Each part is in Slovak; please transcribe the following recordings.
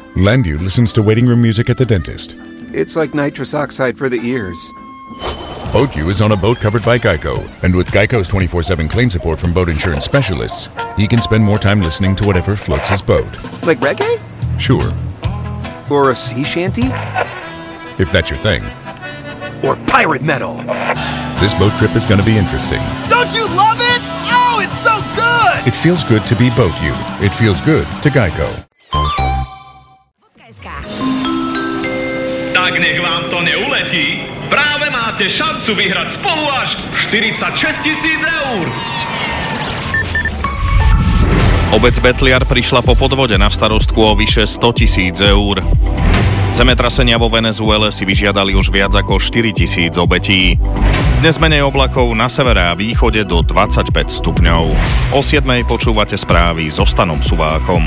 Landu listens to waiting room music at the dentist. It's like nitrous oxide for the ears. BoatU is on a boat covered by Geico, and with Geico's 24/7 claim support from boat insurance specialists, he can spend more time listening to whatever floats his boat. Like reggae? Sure, Or a sea shanty? if that's your thing. Or pirate metal? This boat trip is going to be interesting. Don't you love it? Oh, it's so good! It feels good to be BoatU. It feels good to Geico. Tak nech vám to neuletí. Práve máte šancu vyhrať spolu až 46 000 eur. Obec Betliar prišla po podvode na starostku o vyše 100 000 eur. Zemetrasenia vo Venezuele si vyžiadali už viac ako 4 000 obetí. Dnes menej oblakov na severe a východe do 25 stupňov. O 7:00 počúvate správy so Stanom Suvákom.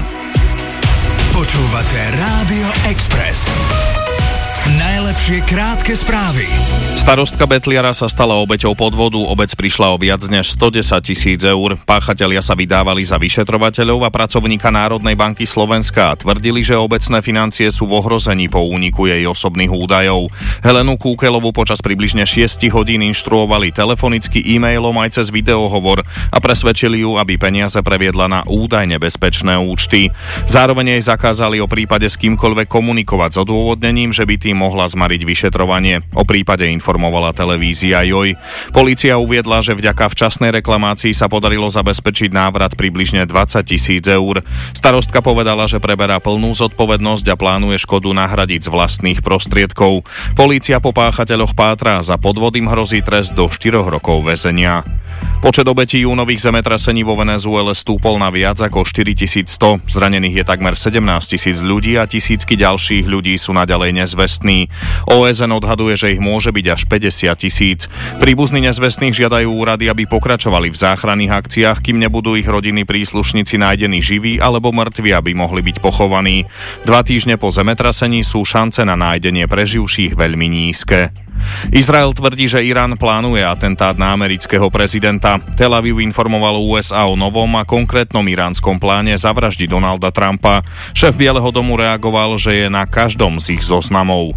Počúvate Rádio Express. Najlepšie krátke správy. Starostka Betliara sa stala obeťou podvodu. Obec prišla o viac než 110 000 eur. Páchatelia sa vydávali za vyšetrovateľov a pracovníka Národnej banky Slovenska a tvrdili, že obecné financie sú v ohrození po úniku jej osobných údajov. Helenu Kúkelovú počas približne 6 hodín inštruovali telefonicky, e-mailom aj cez videohovor a presvedčili ju, aby peniaze previedla na údajne bezpečné účty. Zároveň jej zakázali o prípade s kýmkoľvek komunikovať s odôvodnením, že by tým mohla zmariť vyšetrovanie. O prípade informovala televízia JOJ. Polícia uviedla, že vďaka včasnej reklamácii sa podarilo zabezpečiť návrat približne 20 000 eur. Starostka povedala, že preberá plnú zodpovednosť a plánuje škodu nahradiť z vlastných prostriedkov. Polícia po páchateľoch pátra, za podvod im hrozí trest do 4 rokov väzenia. Počet obetí júnových zemetrasení vo Venezuele stúpol na viac ako 4100. Zranených je takmer 17 000 ľudí a tisícky ďalších ľudí sú naďalej nezvestní. OSN odhaduje, že ich môže byť až 50 000. Príbuzní nezvestných žiadajú úrady, aby pokračovali v záchranných akciách, kým nebudú ich rodiny príslušníci nájdení živí alebo mŕtvi, aby mohli byť pochovaní. 2 týždne po zemetrasení sú šance na nájdenie preživších veľmi nízke. Izrael tvrdí, že Irán plánuje atentát na amerického prezidenta. Tel Aviv informoval USA o novom a konkrétnom iránskom pláne zavraždiť Donalda Trumpa. Šéf Bieleho domu reagoval, že je na každom z ich zoznamov.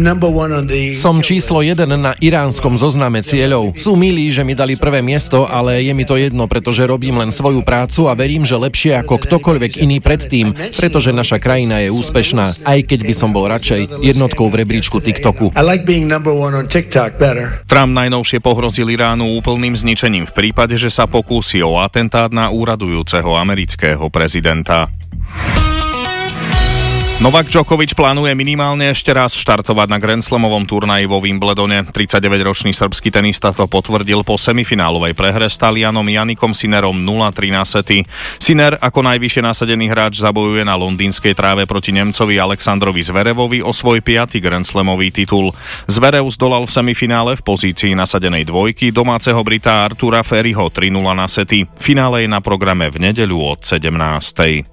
Som číslo 1 na iránskom zozname cieľov. Sú milí, že mi dali prvé miesto, ale je mi to jedno, pretože robím len svoju prácu a verím, že lepšie ako ktokoľvek iný predtým, pretože naša krajina je úspešná, aj keď by som bol radšej jednotkou v rebríčku TikToku. Trump najnovšie pohrozil Iránu úplným zničením v prípade, že sa pokúsi o atentát na úradujúceho amerického prezidenta. Novak Djokovic plánuje minimálne ešte raz štartovať na Grand Slamovom turnaji vo Wimbledone. 39-ročný srbský tenista to potvrdil po semifinálovej prehre s Talianom Janikom Sinnerom 0-3 na sety. Sinner ako najvyššie nasadený hráč zabojuje na londýnskej tráve proti Nemcovi Alexandrovi Zverevovi o svoj 5. Grand Slamový titul. Zverev zdolal v semifinále v pozícii nasadenej dvojky domáceho Brita Artura Ferryho 3-0 na sety. Finále je na programe v nedeľu od 17:00.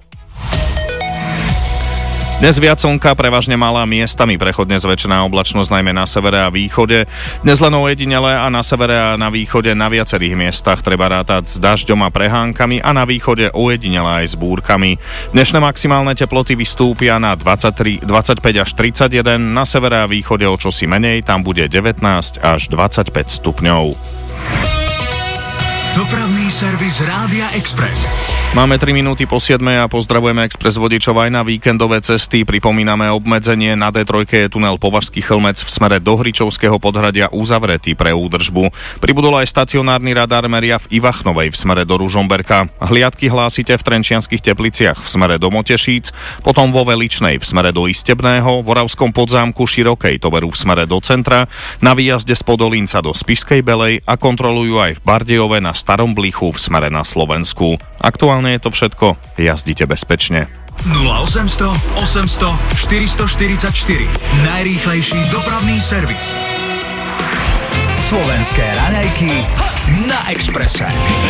Dnes viac slnka, prevažne malá, miestami prechodne zväčšená oblačnosť najmä na severe a východe. Dnes len ojedinele a na severe a na východe na viacerých miestach treba rátať s dažďom a prehánkami a na východe ojedinele aj s búrkami. Dnešné maximálne teploty vystúpia na 25 až 31, na severe a východe o čosi menej, tam bude 19 až 25 stupňov. Dopravný servis Rádia Express. Máme 3 minúty po 7:00 a pozdravujeme Express vodičov aj na víkendové cesty. Pripomíname obmedzenie. Na D3 je tunel Považský Chlmec v smere do Hričovského podhradia uzavretý pre údržbu. Pribudol aj stacionárny radar meria v Ivachnovej v smere do Ružomberka. Hliadky hlásite v Trenčianskych Tepliciach v smere do Motešíc, potom vo Veličnej v smere do Istebného, v Oravskom Podzámku Širokej to berú v smere do centra, na výjazde z Podolínca do Spišskej Belej a kontrolujú aj v Bardejove na Starom Blichu v smere na Slovensku. Aktuálne je to všetko. Jazdite bezpečne. 0800 800 444. Najrýchlejší dopravný servis. Slovenské raňajky na Expresse.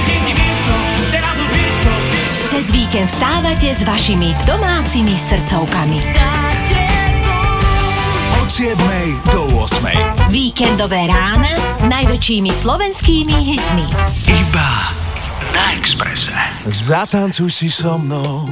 Cez víkend vstávate s vašimi domácimi srdcovkami. Od 7 do 8. Víkendové rána s najväčšími slovenskými hitmi. Iba na Expresse. Zatancuj si so mnou.